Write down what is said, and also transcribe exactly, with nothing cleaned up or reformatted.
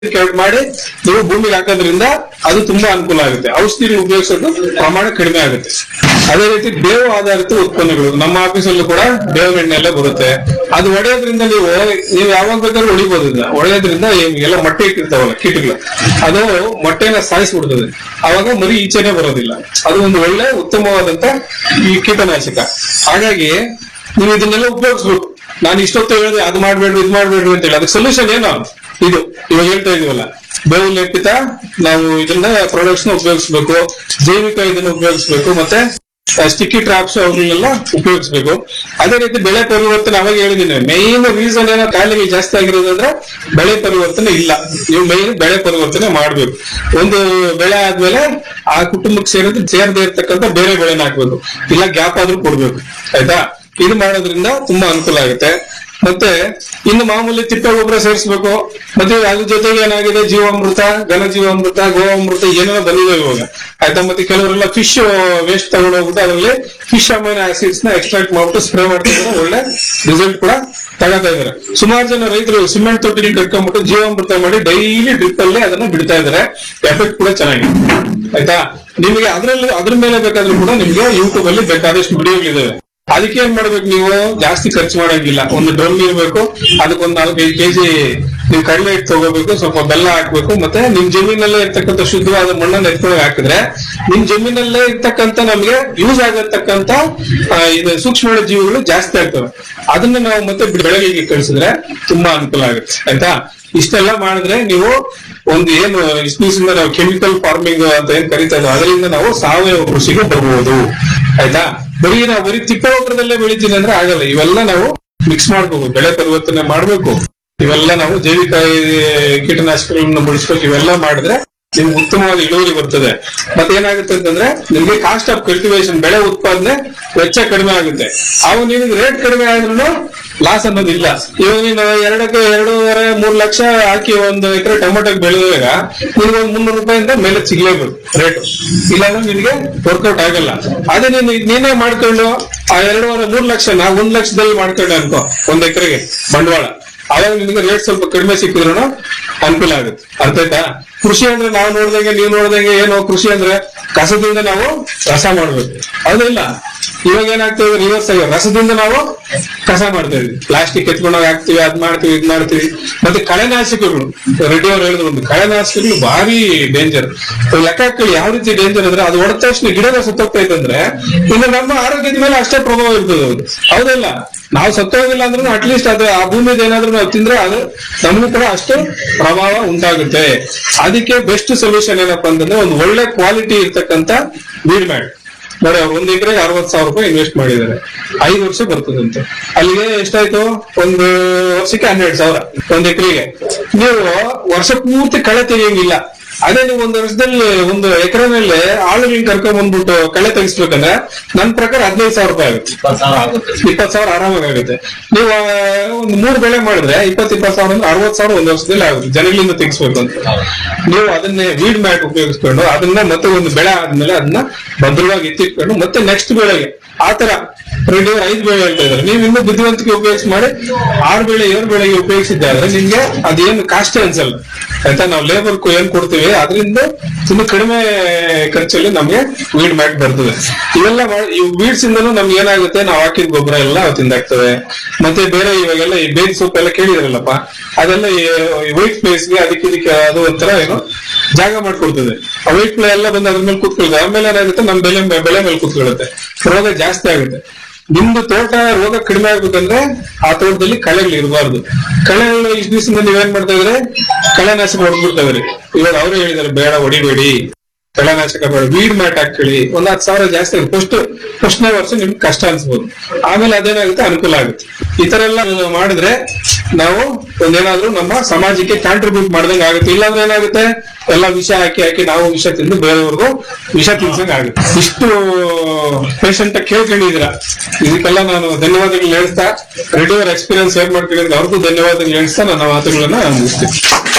ಮಾಡಿ ನೀವು ಭೂಮಿಗೆ ಹಾಕೋದ್ರಿಂದ ಅದು ತುಂಬಾ ಅನುಕೂಲ ಆಗುತ್ತೆ. ಔಷಧಿ ಉಪಯೋಗಿಸೋದು ಪ್ರಮಾಣ ಕಡಿಮೆ ಆಗುತ್ತೆ. ಅದೇ ರೀತಿ ಬೇವು ಆಧಾರಿತ ಉತ್ಪನ್ನಗಳು ನಮ್ಮ ಆಫೀಸಲ್ಲೂ ಕೂಡ ಬೇವಿನ ಎಣ್ಣೆ ಎಲ್ಲ ಬರುತ್ತೆ. ಅದು ಒಡೆಯೋದ್ರಿಂದ ನೀವು ನೀವು ಯಾವಾಗ ಬೇಕಾದ್ರೂ ಹೊಡಿಬಹುದು. ಒಡೆಯೋದ್ರಿಂದ ಎಲ್ಲ ಮೊಟ್ಟೆ ಇಟ್ಟಿರ್ತಾವಲ್ಲ ಕೀಟಗಳು, ಅದು ಮೊಟ್ಟೆನ ಸಾಯಿಸ್ಬಿಡ್ತದೆ. ಅವಾಗ ಮರಿ ಈಚೆನೆ ಬರೋದಿಲ್ಲ. ಅದು ಒಂದು ಒಳ್ಳೆ ಉತ್ತಮವಾದಂತ ಈ ಕೀಟನಾಶಕ. ಹಾಗಾಗಿ ನೀವು ಇದನ್ನೆಲ್ಲ ಉಪಯೋಗಿಸ್ಬೇಕು. ನಾನು ಇಷ್ಟೊತ್ತು ಹೇಳಿದೆ ಅದು ಮಾಡ್ಬೇಡ್ರಿ ಇದು ಮಾಡ್ಬೇಡ್ರಿ ಅಂತ ಹೇಳಿ, ಅದಕ್ಕೆ ಸೊಲ್ಯೂಷನ್ ಏನು ಇದು ಇವಾಗ ಹೇಳ್ತಾ ಇದೀವಲ್ಲ, ಬೇವು ಲೇಪಿತ ನಾವು ಇದನ್ನ ಪ್ರಾಡಕ್ಟ್ಸ್ ನ ಉಪಯೋಗಿಸ್ಬೇಕು, ಜೈವಿಕ ಇದನ್ನ ಉಪಯೋಗಿಸ್ಬೇಕು, ಮತ್ತೆ ಸ್ಟಿಕ್ಕಿ ಟ್ರಾಪ್ಸ್ ಅವ್ರನ್ನೆಲ್ಲ ಉಪಯೋಗಿಸ್ಬೇಕು. ಅದೇ ರೀತಿ ಬೆಳೆ ಪರಿವರ್ತನೆ ಅವಾಗ ಹೇಳಿದೀನಿ. ಮೈನ್ ರೀಸನ್ ಏನೋ ಕಾಯಿಲೆಗಳು ಜಾಸ್ತಿ ಆಗಿರೋದಂದ್ರೆ ಬೆಳೆ ಪರಿವರ್ತನೆ ಇಲ್ಲ. ನೀವು ಮೈನ್ ಬೆಳೆ ಪರಿವರ್ತನೆ ಮಾಡ್ಬೇಕು. ಒಂದು ಬೆಳೆ ಆದ್ಮೇಲೆ ಆ ಕುಟುಂಬಕ್ಕೆ ಸೇರಿದ್ರೆ ಸೇರದೇ ಇರ್ತಕ್ಕಂಥ ಬೇರೆ ಬೆಳೆನ ಹಾಕ್ಬೇಕು, ಇಲ್ಲ ಗ್ಯಾಪ್ ಆದ್ರೂ ಕೊಡ್ಬೇಕು. ಆಯ್ತಾ? ಇದು ಮಾಡೋದ್ರಿಂದ ತುಂಬಾ ಅನುಕೂಲ ಆಗುತ್ತೆ. ಮತ್ತೆ ಇನ್ನು ಮಾಮೂಲಿ ತಿಪ್ಪೆ ಗೊಬ್ಬರ ಸೇರಿಸಬೇಕು. ಮತ್ತೆ ಅದ್ರ ಜೊತೆಗೆ ಏನಾಗಿದೆ, ಜೀವಾಮೃತ, ಘನ ಜೀವಾಮೃತ, ಗೋವಾಮೃತ ಏನೇನೋ ಬಂದಿದೆ ಇವಾಗ. ಆಯ್ತಾ? ಮತ್ತೆ ಕೆಲವರೆಲ್ಲ ಫಿಶ್ ವೇಸ್ಟ್ ತಗೊಂಡೋಗ್ಬಿಟ್ಟು ಅದರಲ್ಲಿ ಫಿಶ್ ಅಮೈನೋ ಆಸಿಡ್ಸ್ ನ ಎಕ್ಸ್ಟ್ರಾಕ್ಟ್ ಮಾಡ್ಬಿಟ್ಟು ಸ್ಪ್ರೇ ಮಾಡ್ತಿದ್ದಾರೆ. ಒಳ್ಳೆ ರಿಸಲ್ಟ್ ಕೂಡ ತಗೋತಾ ಇದಾರೆ. ಸುಮಾರು ಜನ ರೈತರು ಸಿಮೆಂಟ್ ತೊಟ್ಟಿಗೆ ಕಟ್ಕೊಂಡ್ಬಿಟ್ಟು ಜೀವಾಮೃತ ಮಾಡಿ ಡೈಲಿ ಡ್ರಿಪ್ ಅಲ್ಲೇ ಅದನ್ನ ಬಿಡ್ತಾ ಇದಾರೆ. ಎಫೆಕ್ಟ್ ಕೂಡ ಚೆನ್ನಾಗಿದೆ. ಆಯ್ತಾ? ನಿಮಗೆ ಅದ್ರಲ್ಲಿ ಅದ್ರ ಮೇಲೆ ಬೇಕಾದ್ರೂ ಕೂಡ ನಿಮ್ಗೆ ಯೂಟ್ಯೂಬ್ ಅಲ್ಲಿ ಬೇಕಾದಷ್ಟು ವಿಡಿಯೋಗಳಿದಾವೆ. ಅದಕ್ಕೆ ಏನ್ ಮಾಡ್ಬೇಕು, ನೀವು ಜಾಸ್ತಿ ಖರ್ಚು ಮಾಡಂಗಿಲ್ಲ. ಒಂದು ಡ್ರಮ್ ಇರಬೇಕು, ಅದಕ್ಕೊಂದು ನಾಲ್ಕೈದು ಕೆಜಿ ನೀವು ಕಡಲೆ ಹಿಟ್ಟು ತಗೋಬೇಕು, ಸ್ವಲ್ಪ ಬೆಲ್ಲ ಹಾಕ್ಬೇಕು. ಮತ್ತೆ ನಿಮ್ ಜಮೀನಲ್ಲೇ ಇರ್ತಕ್ಕಂಥ ಶುದ್ಧವಾದ ಮಣ್ಣನ್ನ ಎತ್ಕೊಂಡು ಹಾಕಿದ್ರೆ ನಿಮ್ ಜಮೀನಲ್ಲೇ ಇರ್ತಕ್ಕಂಥ ನಮ್ಗೆ ಯೂಸ್ ಆಗಿರ್ತಕ್ಕಂಥ ಇದು ಸೂಕ್ಷ್ಮ ಜೀವಿಗಳು ಜಾಸ್ತಿ ಆಗ್ತವೆ. ಅದನ್ನ ನಾವು ಮತ್ತೆ ಬೆಳೆಗಳಿಗೆ ಕಳಿಸಿದ್ರೆ ತುಂಬಾ ಅನುಕೂಲ ಆಗುತ್ತೆ. ಆಯ್ತಾ? ಇಷ್ಟೆಲ್ಲ ಮಾಡಿದ್ರೆ ನೀವು ಒಂದು ಏನು ಇಸ್ನಿಂದ ನಾವು ಕೆಮಿಕಲ್ ಫಾರ್ಮಿಂಗ್ ಅಂತ ಏನ್ ಕರಿತಾ ಇದ್ದೀವಿ ಅದರಿಂದ ನಾವು ಸಾವಯವ ಕೃಷಿಗೆ ಬರ್ಬೋದು. ಆಯ್ತಾ? ಬರೀ ನಾವು ಬರೀ ತಿಪ್ಪೆ ಗೊಬ್ಬರದಲ್ಲೇ ಬೆಳಿತೀನಿ ಅಂದ್ರೆ ಆಗಲ್ಲ. ಇವೆಲ್ಲ ನಾವು ಮಿಕ್ಸ್ ಮಾಡ್ಬೇಕು, ಬೆಳೆ ಪರಿವರ್ತನೆ ಮಾಡ್ಬೇಕು. ಇವೆಲ್ಲ ನಾವು ಜೈವಿಕ ಕೀಟನಾಶಕಗಳನ್ನ ಬಳಸ್ಬೇಕು. ಇವೆಲ್ಲ ಮಾಡಿದ್ರೆ ನಿಮ್ಗೆ ಉತ್ತಮವಾದ ಇಳುವರಿ ಬರ್ತದೆ. ಮತ್ತೆ ಏನಾಗುತ್ತೆ ಅಂತಂದ್ರೆ ನಿಮ್ಗೆ ಕಾಸ್ಟ್ ಆಫ್ ಕಲ್ಟಿವೇಶನ್, ಬೆಳೆ ಉತ್ಪಾದನೆ ವೆಚ್ಚ ಕಡಿಮೆ ಆಗುತ್ತೆ. ಅವು ನಿಮ್ಗೆ ರೇಟ್ ಕಡಿಮೆ ಆದ್ರೂ ಲಾಸ್ ಅನ್ನೋದಿಲ್ಲ. ಇವಾಗ ನೀನು ಎರಡಕ್ಕೆ ಎರಡೂವರೆ ಮೂರ್ ಲಕ್ಷ ಹಾಕಿ ಒಂದು ಎಕರೆ ಟೊಮೆಟೊಗೆ ಬೆಳೆದಾಗ ನಿನ್ಗೆ ಒಂದು ಮುನ್ನೂರು ರೂಪಾಯಿಂದ ಮೇಲೆ ಸಿಗ್ಲೇಬೇಕು ರೇಟ್. ಇಲ್ಲಾಂದ್ರೆ ನಿನ್ಗೆ ವರ್ಕೌಟ್ ಆಗಲ್ಲ. ಅದೇ ನೀನು ನೀನೇ ಮಾಡ್ಕೊಂಡು ಆ ಎರಡೂವರೆ ಮೂರ್ ಲಕ್ಷನ ಒಂದ್ ಲಕ್ಷದಲ್ಲಿ ಮಾಡ್ಕೊಂಡೆ ಅನ್ಕೋ ಒಂದ್ ಎಕರೆಗೆ ಬಂಡವಾಳ, ಆವಾಗ ನಿನ್ಗೆ ರೇಟ್ ಸ್ವಲ್ಪ ಕಡಿಮೆ ಸಿಕ್ಕಿದ್ರು ಅನುಕೂಲ ಆಗುತ್ತೆ. ಅರ್ಥ ಆಯ್ತಾ? ಕೃಷಿ ಅಂದ್ರೆ ನಾವು ನೋಡ್ದಂಗೆ ನೀವು ನೋಡ್ದಂಗೆ ಏನೋ ಕೃಷಿ ಅಂದ್ರೆ ಕಸದಿಂದ ನಾವು ರಸ ಮಾಡ್ಬೇಕು. ಅದೆಲ್ಲ ಇವಾಗ ಏನಾಗ್ತದೆ, ರಿವರ್ಸ್ ಆಗಿ ರಸದಿಂದ ನಾವು ಕಸ ಮಾಡ್ತಾ ಇದ್ವಿ. ಪ್ಲಾಸ್ಟಿಕ್ ಎತ್ಕೊಂಡೋಗಿ ಹಾಕ್ತಿವಿ, ಅದ್ ಮಾಡ್ತೀವಿ ಇದ್ ಮಾಡ್ತೀವಿ. ಮತ್ತೆ ಕಳೆನಾಶಕಗಳು, ರೆಡ್ಡಿ ಅವ್ರು ಹೇಳಿದ್ರು ಒಂದು ಕಳೆನಾಶಕಗಳು ಭಾರಿ ಡೇಂಜರ್. ಲೆಕ್ಕ ಹಾಕಿ ಯಾವ ರೀತಿ ಡೇಂಜರ್ ಅಂದ್ರೆ ಅದು ಹೊಡೆದ ತಕ್ಷಣ ಗಿಡದ ಸುತ್ತೋಗ್ತಾ ಇತ್ತಂದ್ರೆ ಇನ್ನು ನಮ್ಮ ಆರೋಗ್ಯದ ಮೇಲೆ ಅಷ್ಟೇ ಪ್ರಭಾವ ಇರ್ತದೆ. ಅದು ಹೌದಲ್ಲ? ನಾವು ಸತ್ತೋಗಿಲ್ಲ ಅಂದ್ರೂ ಅಟ್ಲೀಸ್ಟ್ ಅದು ಆ ಭೂಮಿದ ಏನಾದ್ರೂ ನಾವು ತಿಂದ್ರೆ ಅದು ನಮಗೂ ಕೂಡ ಅಷ್ಟು ಪ್ರಭಾವ ಉಂಟಾಗುತ್ತೆ. ಅದಕ್ಕೆ ಬೆಸ್ಟ್ ಸೊಲ್ಯೂಷನ್ ಏನಪ್ಪಾ ಅಂತಂದ್ರೆ ಒಂದು ಒಳ್ಳೆ ಕ್ವಾಲಿಟಿ ಇರ್ತಕ್ಕಂಥ ವೀಡ್ ಮ್ಯಾಟ್ ನೋಡಿ. ಅವ್ರು ಒಂದ್ ಎಕರೆಗೆ ಅರವತ್ ಸಾವಿರ ರೂಪಾಯಿ ಇನ್ವೆಸ್ಟ್ ಮಾಡಿದ್ದಾರೆ. ಐದು ವರ್ಷ ಬರ್ತದಂತೆ. ಅಲ್ಲಿಗೆ ಎಷ್ಟಾಯ್ತು? ಒಂದು ವರ್ಷಕ್ಕೆ ಹನ್ನೆರಡು ಸಾವಿರ ಒಂದ್ ಎಕರೆಗೆ. ನೀವು ವರ್ಷ ಪೂರ್ತಿ ಕಳೆ ತೆಗಿಯಂಗಿಲ್ಲ. ಅದೇ ನೀವು ಒಂದು ವರ್ಷದಲ್ಲಿ ಒಂದು ಎಕರೆನಲ್ಲಿ ಆಳುಗಳನ್ನ ಕರ್ಕೊಂಡ್ ಬಂದ್ಬಿಟ್ಟು ಕಳೆ ತೆಗಿಸ್ಬೇಕಂದ್ರೆ ನನ್ ಪ್ರಕಾರ ಹದಿನೈದು ಸಾವಿರ ರೂಪಾಯಿ ಆಗುತ್ತೆ. ಇಪ್ಪತ್ ಸಾವಿರ ಆರಾಮಾಗಿ ಆಗುತ್ತೆ. ನೀವು ಒಂದು ಮೂರ್ ಬೆಳೆ ಮಾಡಿದ್ರೆ ಇಪ್ಪತ್ ಇಪ್ಪತ್ ಸಾವಿರ ಅಂದ್ರೆ ಅರವತ್ ಸಾವಿರ ಒಂದ್ ವರ್ಷದಲ್ಲಿ ಆಗುತ್ತೆ ಜನಗಳಿಂದ ತೆಗಿಸ್ಬೇಕು ಅಂತ. ನೀವು ಅದನ್ನೇ ವೀಡ್ ಮ್ಯಾಟ್ ಉಪಯೋಗಿಸ್ಕೊಂಡು ಅದನ್ನ ಮತ್ತೆ ಒಂದು ಬೆಳೆ ಆದ್ಮೇಲೆ ಅದನ್ನ ಭದ್ರವಾಗಿ ಎತ್ತಿಟ್ಕೊಂಡು ಮತ್ತೆ ನೆಕ್ಸ್ಟ್ ಬೆಳೆಗೆ ಆತರ ರೆಡಿ ಐದು ಬೆಳೆ ಹೇಳ್ತಾ ಇದ್ದಾರೆ. ನೀವು ಇನ್ನೂ ಬುದ್ಧಿವಂತಿಕೆ ಉಪಯೋಗಿಸಿ ಮಾಡಿ ಆರು ಬೆಳೆ ಏಳು ಬೆಳೆಗೆ ಉಪಯೋಗಿಸಿದ್ದಾದ್ರೆ ನಿಮ್ಗೆ ಅದೇನು ಕಾಸ್ಟ್ ಅನ್ಸಲ್ಲ. ಆಯ್ತಾ? ನಾವು ಲೇಬರ್ ಏನ್ ಕೊಡ್ತೀವಿ ಅದರಿಂದ ಇನ್ನು ಕಡಿಮೆ ಖರ್ಚಲ್ಲಿ ನಮ್ಗೆ ವೀಡ್ ಮ್ಯಾಟ್ ಬರ್ತದೆ. ಇವೆಲ್ಲ ಈ ವೀಡ್ಸ್ ಇಂದನೂ ನಮ್ಗೆ ಏನಾಗುತ್ತೆ, ನಾವು ಹಾಕಿದ ಗೊಬ್ಬರ ಎಲ್ಲ ತಿಂದಾಗ್ತವೆ. ಮತ್ತೆ ಬೇರೆ ಇವಾಗೆಲ್ಲ ಈ ಬೇರೆ ಸೊಪ್ಪು ಎಲ್ಲ ಕೇಳಿದ್ರಲ್ಲಪ್ಪ, ಅದೆಲ್ಲ ವೈಟ್ ಪ್ಲೇಸ್ಗೆ ಅದಕ್ಕೆ ಇದಕ್ಕೆ ಅದು ಒಂಥರ ಏನು ಜಾಗ ಮಾಡ್ಕೊಡ್ತದೆ. ಆ ವೈಟ್ ಪ್ಲೇ ಎಲ್ಲ ಬಂದು ಅದ್ರ ಮೇಲೆ ಕೂತ್ಕೊಳ್ತದೆ. ಆಮೇಲೆ ಏನಾಗುತ್ತೆ, ನಮ್ ಬೆಳೆ ಬೆಳೆ ಮೇಲೆ ಕೂತ್ಕೊಳ್ಳುತ್ತೆ, ರೋಗ ಜಾಸ್ತಿ ಆಗುತ್ತೆ. ನಿಮ್ದು ತೋಟ ರೋಗ ಕಡಿಮೆ ಆಗ್ಬೇಕಂದ್ರೆ ಆ ತೋಟದಲ್ಲಿ ಕಳೆಗಳು ಇರಬಾರ್ದು. ಕಳೆಗಳು ಇಷ್ಟು ದಿವಸದಿಂದ ನೀವೇನ್ ಮಾಡ್ತಾ ಇದ್ರೆ ಕಳೆನಾಶಕ ಹೊಡೆದ್ಬಿಡ್ತಾ ಇದ್ರಿ. ಇವಾಗ ಅವರೇ ಹೇಳಿದಾರೆ ಬೇಡ ಹೊಡಿಬೇಡಿ, ಕಳೆನಾಶಕ ಬೇಡ, ವೀಡ್ ಮ್ಯಾಟ್ ಹಾಕೊಳ್ಳಿ. ಒಂದ್ ಹತ್ತು ಸಾವಿರ ಜಾಸ್ತಿ ಆಗುತ್ತೆ. ಫಸ್ಟ್ ಫಸ್ಟ್ನೇ ವರ್ಷ ನಿಮ್ಗೆ ಕಷ್ಟ ಅನ್ಸ್ಬೋದು, ಆಮೇಲೆ ಅದೇನಾಗುತ್ತೆ ಅನುಕೂಲ ಆಗುತ್ತೆ. ಈ ತರ ಎಲ್ಲ ಮಾಡಿದ್ರೆ ನಾವು ಒಂದೇನಾದ್ರೂ ನಮ್ಮ ಸಮಾಜಕ್ಕೆ ಕಾಂಟ್ರಿಬ್ಯೂಟ್ ಮಾಡ್ದಂಗೆ ಆಗುತ್ತೆ. ಇಲ್ಲಾಂದ್ರೆ ಏನಾಗುತ್ತೆ, ಎಲ್ಲ ವಿಷ ಹಾಕಿ ಹಾಕಿ ನಾವು ವಿಷ ತಿಂದು ಬೇರೆಯವ್ರಿಗೂ ವಿಷ ತಿನ್ಸಂಗ್ ಆಗುತ್ತೆ. ಇಷ್ಟು ಪೇಷಂಟ್ ಕೇಳ್ಕೊಂಡಿದ್ದೀರಾ, ಇದಕ್ಕೆಲ್ಲ ನಾನು ಧನ್ಯವಾದಗಳು ಹೇಳ್ತಾ, ರೆಡಿ ಅವರ್ ಎಕ್ಸ್ಪೀರಿಯನ್ಸ್ ಶೇರ್ ಮಾಡ್ಕೊಂಡಿದ್ರೆ ಅವ್ರಿಗೂ ಧನ್ಯವಾದಗಳು ಹೇಳ್ತಾ ನನ್ನ ಮಾತುಗಳನ್ನ ಮುಗಿಸ್ತೀನಿ.